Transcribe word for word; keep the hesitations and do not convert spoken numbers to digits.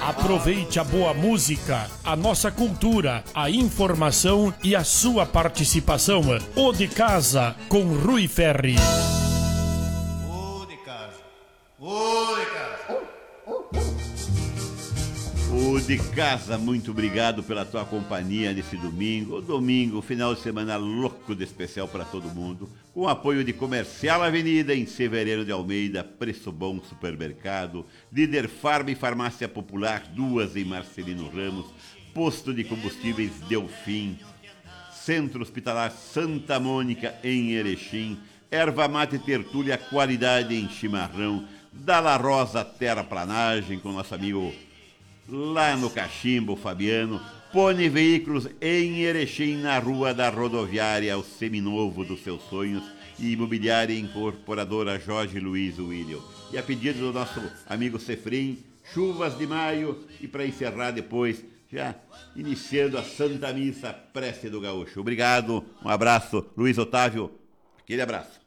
Aproveite a boa música, a nossa cultura, a informação e a sua participação. O de Casa, com Rui Ferri. O de Casa. O de Casa. O de Casa, muito obrigado pela tua companhia nesse domingo. Domingo, final de semana louco de especial para todo mundo. Com apoio de Comercial Avenida em Severiano de Almeida, Preço Bom Supermercado, Líder Farma e Farmácia Popular, duas em Marcelino Ramos, Posto de Combustíveis Delfim, Centro Hospitalar Santa Mônica em Erechim, Erva Mate Tertúlia, qualidade em chimarrão, Dalla Rosa Terraplanagem com nosso amigo lá no Cachimbo, Fabiano, Pony Veículos em Erechim, na Rua da Rodoviária, o seminovo dos seus sonhos, e Imobiliária Incorporadora Jorge Luiz William. E a pedido do nosso amigo Cefrim, chuvas de maio, e para encerrar depois, já iniciando a Santa Missa Prece do Gaúcho. Obrigado, um abraço, Luiz Otávio, aquele abraço.